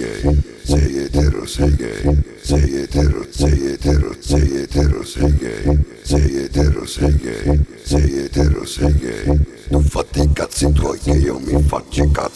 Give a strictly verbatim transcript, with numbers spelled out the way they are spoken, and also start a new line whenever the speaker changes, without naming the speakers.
gay, sei etero, sei gay, sei etero, sei etero, sei etero, sei gay, sei etero, sei gay, sei etero, sei gay. Tu fatti i cazzi tuoi che io mi faccio i cazzi